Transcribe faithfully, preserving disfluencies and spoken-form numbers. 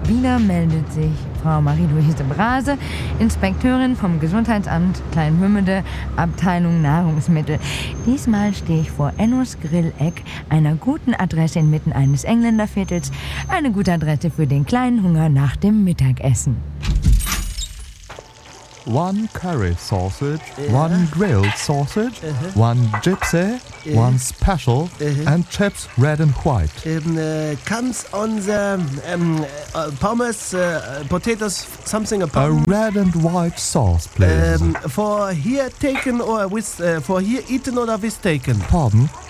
Wieder meldet sich Frau Marie-Louise Brase, Inspekteurin vom Gesundheitsamt Kleinwümmede, Abteilung Nahrungsmittel. Diesmal stehe ich vor Ennos Grilleck, einer guten Adresse inmitten eines Engländerviertels. Eine gute Adresse für den kleinen Hunger nach dem Mittagessen. One curry sausage, Ja. one grilled sausage, Mhm. one gypsy, Ja. one special, Mhm. and chips red and white. Um, uh, comes on the um, uh, pommes, uh, potatoes, something A upon. red and white sauce, please. Um, for here taken or with uh, for here eaten or with taken. Pardon?